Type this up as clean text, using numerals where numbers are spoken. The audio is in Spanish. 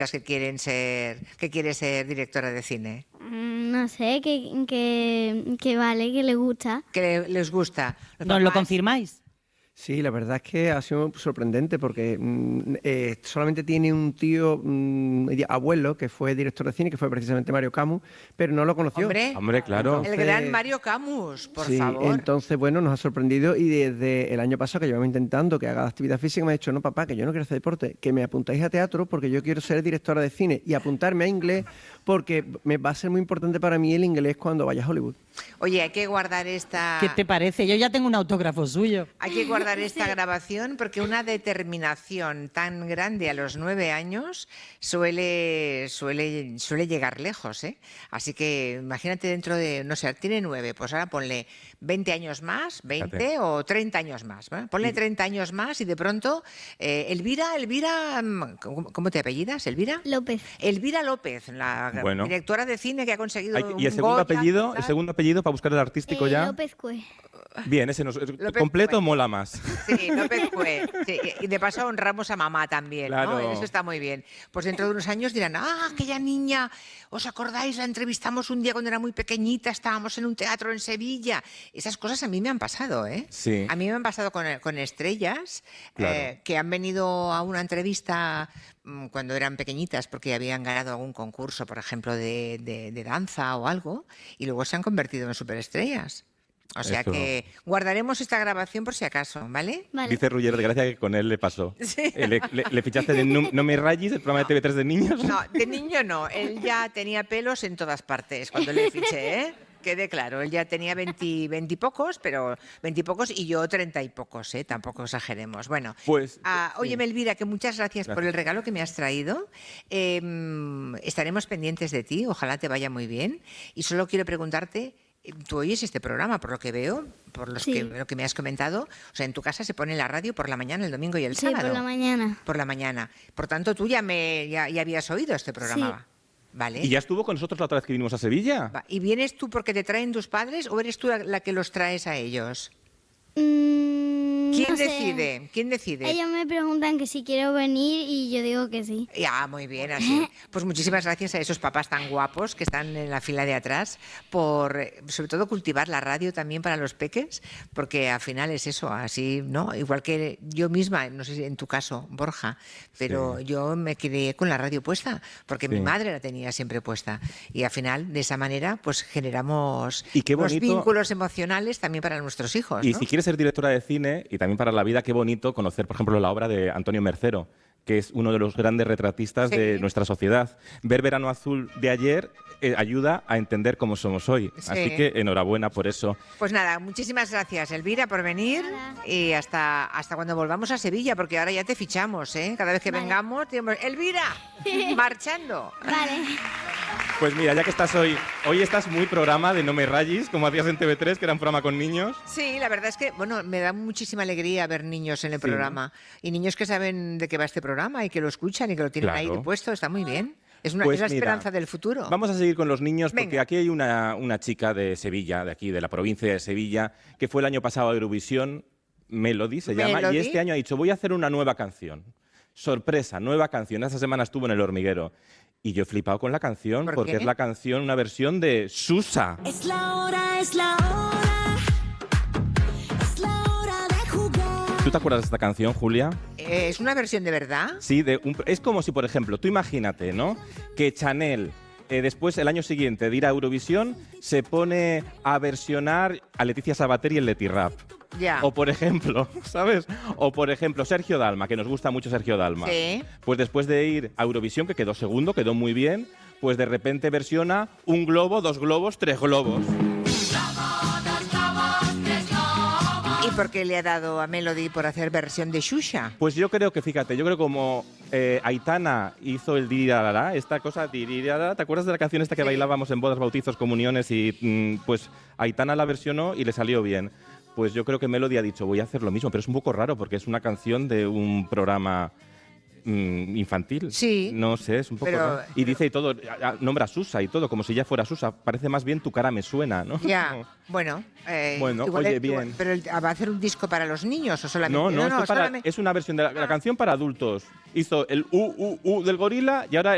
que quiere ser directora de cine? No sé, que vale, que le gusta. Que les gusta. ¿Nos lo confirmáis? Sí, la verdad es que ha sido sorprendente porque solamente tiene un tío abuelo que fue director de cine, que fue precisamente Mario Camus, pero no lo conoció. Hombre, claro. Entonces, el gran Mario Camus, por favor. Entonces, bueno, nos ha sorprendido y desde el año pasado que llevamos intentando que haga actividad física me ha dicho, no papá, que yo no quiero hacer deporte, que me apuntáis a teatro porque yo quiero ser directora de cine y apuntarme a inglés porque me va a ser muy importante para mí el inglés cuando vaya a Hollywood. Oye, hay que guardar esta... ¿Qué te parece? Yo ya tengo un autógrafo suyo. Hay que guardar esta grabación porque una determinación tan grande a los 9 años suele llegar lejos, ¿eh? Así que imagínate dentro de, no sé, tiene 9, pues ahora ponle 20 años más, 20 Fíjate. o 30 años más, ¿eh? Ponle 30 años más y de pronto, Elvira, ¿cómo te apellidas, Elvira? López. Elvira López, la Bueno. directora de cine que ha conseguido ¿Y el segundo apellido? ¿El segundo apellido para buscar el artístico ya? López Cue. Bien, ese completo Cue. mola más. Sí, López Cue. Sí, y de paso honramos a mamá también, Claro. ¿no? Eso está muy bien. Pues dentro de unos años dirán, aquella niña, ¿os acordáis? La entrevistamos un día cuando era muy pequeñita, estábamos en un teatro en Sevilla. Esas cosas a mí me han pasado, ¿eh? Sí. A mí me han pasado con estrellas Claro. que han venido a una entrevista cuando eran pequeñitas porque habían ganado algún concurso, por ejemplo, de danza o algo, y luego se han convertido en superestrellas. O sea Eso. que guardaremos esta grabación por si acaso, ¿vale? Vale. Dice Ruller de Gracia que con él le pasó. Sí. Le fichaste de No me rayes, el programa de TV3 de niños. No, de niño no. Él ya tenía pelos en todas partes cuando le fiché, ¿eh? Quede claro, él ya tenía 20 y pocos, pero 20 y pocos y yo 30 y pocos, ¿eh? Tampoco exageremos. Bueno, Pues, oye, sí. Elvira, que muchas gracias por el regalo que me has traído. Estaremos pendientes de ti, ojalá te vaya muy bien. Y solo quiero preguntarte, tú oyes este programa, por lo que veo, Sí. lo que me has comentado. O sea, en tu casa se pone la radio por la mañana, el domingo y el Sí, sábado. por la mañana. Por la mañana. Por tanto, tú ya habías oído este programa. Vale. ¿Y ya estuvo con nosotros la otra vez que vinimos a Sevilla? Va. ¿Y vienes tú porque te traen tus padres o eres tú la que los traes a ellos? ¿Quién No sé. decide? ¿Quién decide? Ellos me preguntan que si quiero venir y yo digo que sí. Ya, muy bien, así. Pues muchísimas gracias a esos papás tan guapos que están en la fila de atrás por, sobre todo, cultivar la radio también para los peques, porque al final es eso, así, ¿no? Igual que yo misma, no sé si en tu caso, Borja, pero Sí. yo me crié con la radio puesta, porque Sí. mi madre la tenía siempre puesta. Y al final, de esa manera, pues generamos Y qué unos bonito- vínculos emocionales también para nuestros hijos, Y ¿no? si quieres ser directora de cine y también para la vida, qué bonito conocer, por ejemplo, la obra de Antonio Mercero, que es uno de los grandes retratistas Sí. de nuestra sociedad. Ver Verano Azul de ayer ayuda a entender cómo somos hoy. Sí. Así que enhorabuena por eso. Pues nada, muchísimas gracias, Elvira, por venir. Nada. Y hasta cuando volvamos a Sevilla, porque ahora ya te fichamos, ¿eh? Cada vez que Vale. vengamos, tenemos... ¡Elvira! ¡Marchando! Vale. Pues mira, ya que estás hoy estás muy programa de No me rayes, como hacías en TV3, que era un programa con niños. Sí, la verdad es que, bueno, me da muchísima alegría ver niños en el Sí. programa. Y niños que saben de qué va este programa y que lo escuchan y que lo tienen ahí Claro. puesto. Está muy bien. Es Pues la mira, esperanza del futuro. Vamos a seguir con los niños porque Venga. aquí hay una chica de Sevilla, de aquí, de la provincia de Sevilla, que fue el año pasado a Eurovisión, Melody se llama, Melody. y este año ha dicho, voy a hacer una nueva canción. Sorpresa, nueva canción. Esta semana estuvo en El Hormiguero. Y yo he flipado con la canción ¿Por porque qué? es la canción, una versión de Susa. Es la hora, es la hora. Es la hora de jugar. ¿Tú te acuerdas de esta canción, Julia? ¿Es una versión de verdad? Sí, es como si, por ejemplo, tú imagínate, ¿no? Que Chanel, después, el año siguiente de ir a Eurovisión, se pone a versionar a Leticia Sabater y el Leti Rap. Ya. O por ejemplo, ¿sabes? O por ejemplo, Sergio Dalma, que nos gusta mucho Sergio Dalma. Sí. Pues después de ir a Eurovisión, que quedó segundo, quedó muy bien, pues de repente versiona un globo, 2 globos, 3 globos. ¿Y por qué le ha dado a Melody por hacer versión de Xuxa? Pues yo creo que, fíjate, yo creo como Aitana hizo el dirirarara, esta cosa, dirirarara, ¿te acuerdas de la canción esta que Sí. bailábamos en bodas, bautizos, comuniones? Y pues Aitana la versionó y le salió bien. Pues yo creo que Melody ha dicho, voy a hacer lo mismo, pero es un poco raro porque es una canción de un programa infantil. Sí. No sé, es un poco Pero- raro. Y dice y todo, nombra a Susa y todo, como si ya fuera Susa. Parece más bien Tu cara me suena, ¿no? Ya, bueno. Bueno, igual oye, es- bien. ¿Pero va a hacer un disco para los niños o solamente? No, esto es solamente- es una versión de la canción para adultos. Hizo el U del gorila y ahora